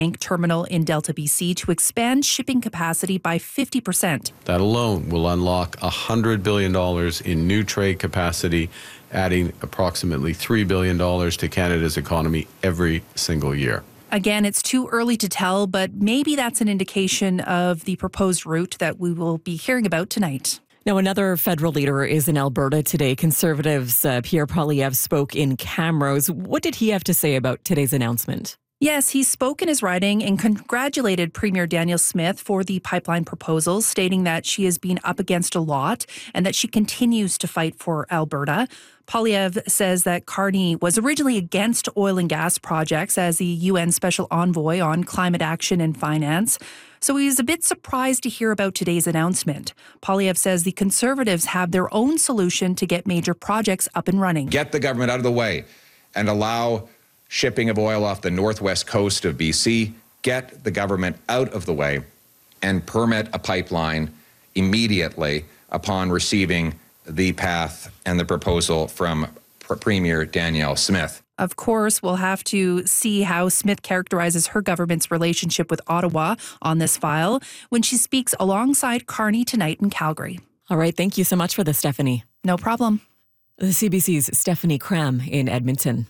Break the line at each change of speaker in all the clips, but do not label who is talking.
terminal in Delta, BC to expand shipping capacity by 50%.
That alone will unlock $100 billion in new trade capacity, adding approximately $3 billion to Canada's economy every single year.
Again, it's too early to tell, but maybe that's an indication of the proposed route that we will be hearing about tonight.
Now, another federal leader is in Alberta today. Conservatives' Pierre Poilievre spoke in Camrose. What did he have to say about today's announcement?
Yes, he spoke in his writing and congratulated Premier Danielle Smith for the pipeline proposals, stating that she has been up against a lot and that she continues to fight for Alberta. Poilievre says that Carney was originally against oil and gas projects as the UN Special Envoy on climate action and finance. So he's a bit surprised to hear about today's announcement. Poilievre says the Conservatives have their own solution to get major projects up and running.
Get the government out of the way and allow shipping of oil off the northwest coast of BC, get the government out of the way and permit a pipeline immediately upon receiving the path and the proposal from Premier Danielle Smith.
Of course, we'll have to see how Smith characterizes her government's relationship with Ottawa on this file when she speaks alongside Carney tonight in Calgary.
All right, thank you so much for this, Stephanie.
No problem.
The CBC's Stephanie Cram in Edmonton.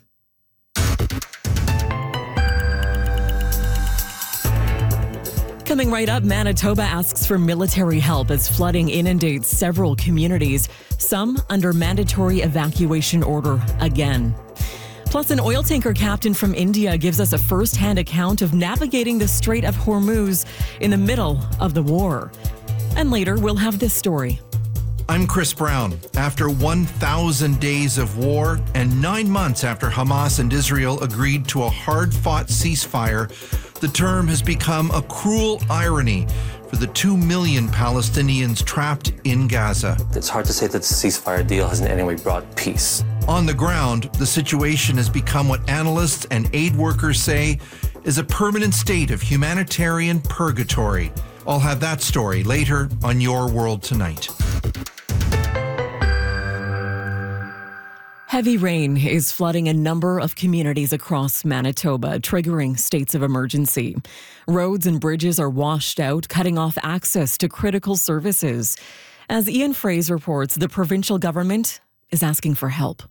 Coming right up, Manitoba asks for military help as flooding inundates several communities, some under mandatory evacuation order again. Plus, an oil tanker captain from India gives us a first-hand account of navigating the Strait of Hormuz in the middle of the war. And later, we'll have this story.
I'm Chris Brown. After 1,000 days of war and 9 months after Hamas and Israel agreed to a hard-fought ceasefire, the term has become a cruel irony for the 2 million Palestinians trapped in Gaza.
It's hard to say that the ceasefire deal has in any way brought peace.
On the ground, the situation has become what analysts and aid workers say is a permanent state of humanitarian purgatory. I'll have that story later on Your World Tonight.
Heavy rain is flooding a number of communities across Manitoba, triggering states of emergency. Roads and bridges are washed out, cutting off access to critical services. As Ian Fraze reports, the provincial government is asking for help.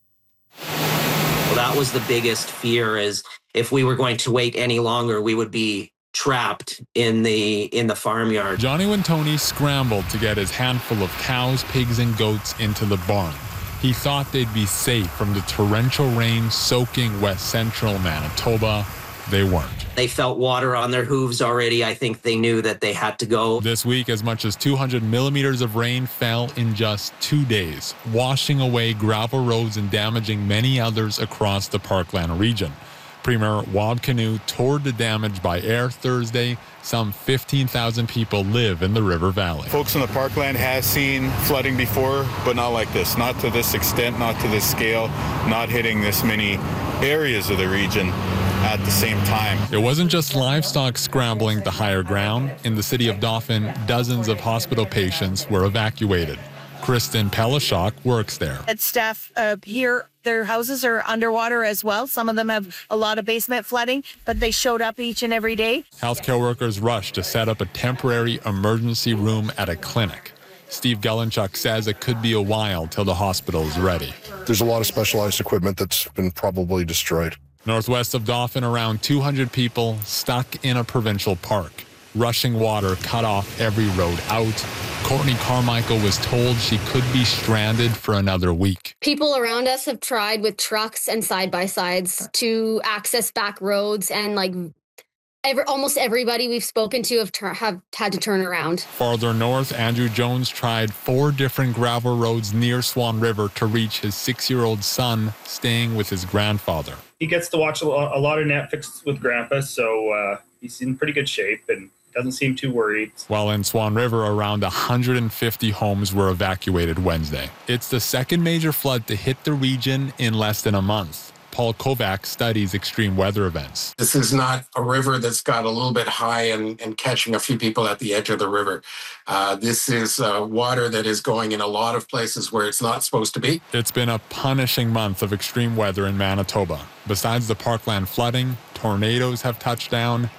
Well, that was the biggest fear, is if we were going to wait any longer, we would be trapped in the farmyard.
Johnny Wintoni scrambled to get his handful of cows, pigs, and goats into the barn. He thought they'd be safe from the torrential rain soaking west central Manitoba. They weren't.
They felt water on their hooves already. I think they knew that they had to go.
This week, as much as 200 millimeters of rain fell in just 2 days, washing away gravel roads and damaging many others across the Parkland region. Premier Wab Kinew toured the damage by air Thursday. Some 15,000 people live in the River Valley.
Folks in the Parkland has seen flooding before, but not like this. Not to this extent, not to this scale, not hitting this many areas of the region at the same time.
It wasn't just livestock scrambling to higher ground. In the city of Dauphin, dozens of hospital patients were evacuated. Kristen Pelishok works there.
Staff here, their houses are underwater as well. Some of them have a lot of basement flooding, but they showed up each and every day.
Healthcare workers rushed to set up a temporary emergency room at a clinic. Steve Gelenchuk says it could be a while till the hospital is ready.
There's a lot of specialized equipment that's been probably destroyed.
Northwest of Dauphin, around 200 people stuck in a provincial park. Rushing water cut off every road out. Courtney Carmichael was told she could be stranded for another week.
People around us have tried with trucks and side-by-sides to access back roads, and almost everybody we've spoken to have had to turn around.
Farther north, Andrew Jones tried 4 different gravel roads near Swan River to reach his 6-year-old son staying with his grandfather.
He gets to watch a lot of Netflix with Grandpa, so he's in pretty good shape and doesn't seem too worried.
While in Swan River, around 150 homes were evacuated Wednesday. It's the second major flood to hit the region in less than a month. Paul Kovac studies extreme weather events.
This is not a river that's got a little bit high and catching a few people at the edge of the river. This is water that is going in a lot of places where it's not supposed to be.
It's been a punishing month of extreme weather in Manitoba. Besides the Parkland flooding, tornadoes have touched down,